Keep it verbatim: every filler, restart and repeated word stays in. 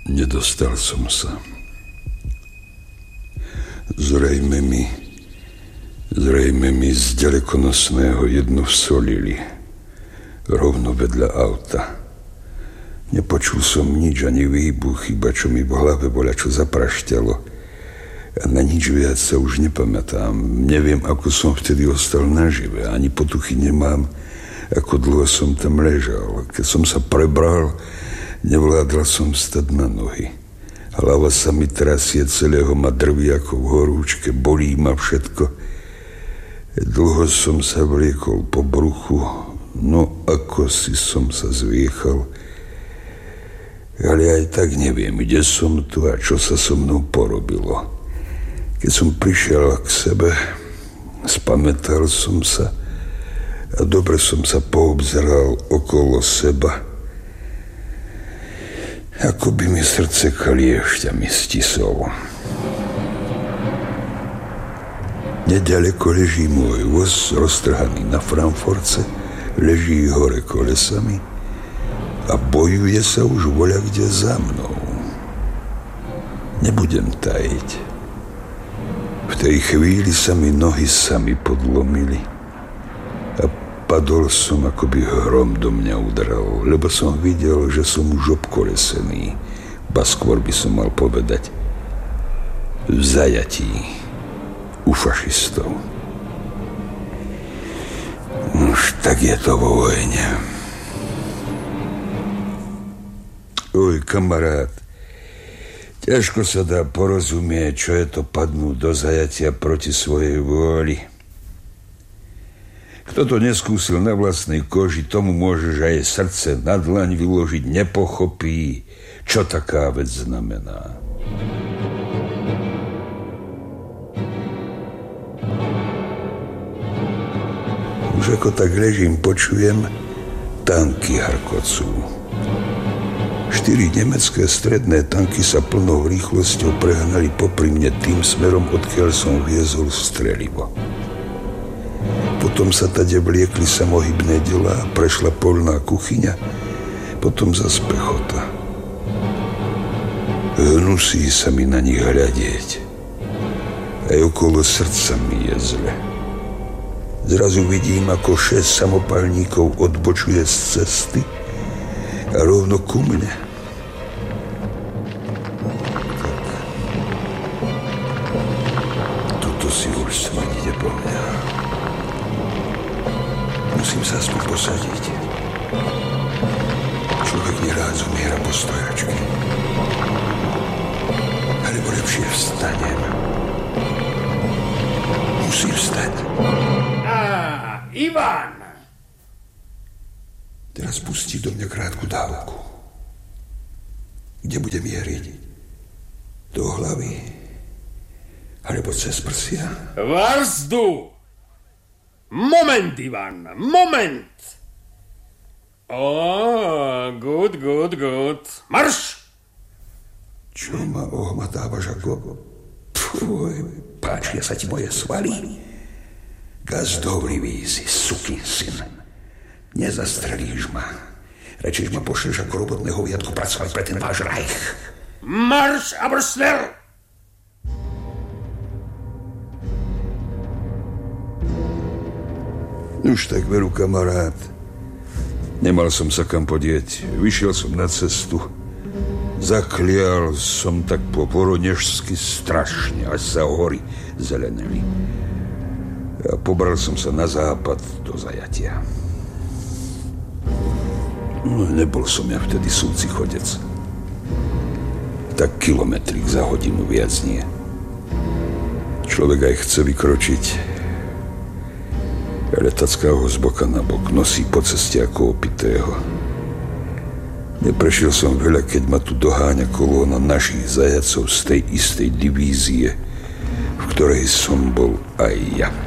Nedostal som sa. Zrejme mi, zrejme mi z ďalekonosného jednu vsolili. Rovno vedľa auta. Nepočul som nič, ani výbuch, iba čo mi v hlave bola, čo zaprašťalo. A na nič viac sa už nepamätám. Neviem, ako som vtedy ostal nažive. Ani potuchy nemám, ako dlho som tam ležal. Keď som sa prebral, nevládal som stať na nohy. Hlava sa mi trasie, celého ma drví ako v horúčke, bolí ma všetko. Dlho som sa vliekol po bruchu, no ako si som sa zviechal. Ale aj tak neviem, kde som tu a čo sa so mnou porobilo. Keď som prišiel k sebe, spamätal som sa a dobre som sa poobzeral okolo seba. Ako by mi srdce kaliešťami stisol. Nedaleko leží môj voz roztrhaný na Frankfurtce, leží hore kolesami a bojuje sa už voľakde za mnou. Nebudem tajiť. V tej chvíli sa mi nohy sami podlomili a padol som, ako by hrom do mňa udral, lebo som videl, že som už obkolesený, ba skôr by som mal povedať v zajatí u fašistov. Už tak je to vo vojne. Oj, kamarát, ťažko sa dá porozumieť, čo je to padnúť do zajatia proti svojej vôli. Kto to neskúsil na vlastnej koži, tomu môže, že aj srdce na dlaň vyložiť, nepochopí, čo taká vec znamená. Už ako tak ležím, počujem, tanky harkocú. Štyri nemecké stredné tanky sa plnou rýchlosťou prehnali popri mne tým smerom, odkiaľ som viezol strelivo. Potom sa tade vliekli samohybné delá, prešla poľná kuchyňa, potom zas pechota. Hnusí sa mi na nich hľadieť. Aj okolo srdca mi je zle. Zrazu vidím, ako šesť samopalníkov odbočuje z cesty a rovno ku mne. Toto si už smrť ide po mňa. Musím sa aspoň posadiť. Človek nerád zomiera po stojačke. Alebo lepšie vstanem. Musím vstať. Á, Ivan! Teraz pustí do mňa krátku dávku. Kde bude mieriť? Do hlavy? Alebo cez prsia? Varzdu! Moment, Ivan, moment! Oh, good, good, good. Marš! Čo ma ohmatávaš ako... Fuj, páčia sa ti moje svaly? Gazdovlivý si, sukyn syn. Nezastrelíš ma. Radšej ma pošleš ako robotného viatku pracovať pre ten váš Reich. Marš, aber schnell! Už tak veru, kamarát. Nemal som sa kam podieť. Vyšiel som na cestu. Zaklial som tak po poronežsky strašne, až sa hory zeleneli. A pobral som sa na západ do zajatia. No, nebol som ja vtedy súci chodec. Tak kilometrik za hodinu viac nie. Človek aj chce vykročiť, ale tacká ho z boka na bok, nosí po ceste ako opitého. Neprešiel som veľa, keď ma tu doháňa kolóna našich zajacov z tej istej divízie, v ktorej som bol aj ja.